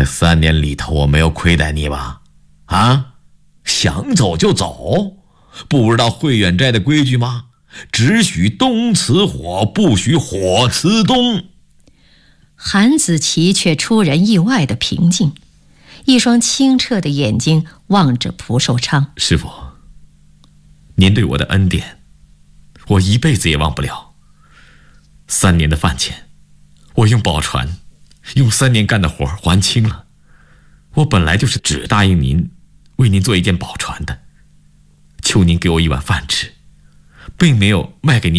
这3年里头我没有亏待你吧？啊，想走就走，不知道慧远斋的规矩吗？只许冬辞火，不许火辞冬。 韩子琪却出人意外的平静，一双清澈的眼睛望着蒲寿昌。 师父，您对我的恩典，我一辈子也忘不了。3年的饭钱，我用宝船，用3年干的活还清了。我本来就是只答应您，为您做一件宝船的，求您给我一碗饭吃，并没有卖给您